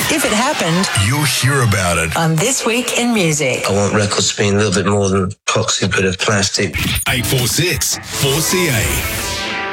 If it happened, you'll hear about it on This Week in Music. I want records to be a little bit more than a toxic bit of plastic. 846 4CA.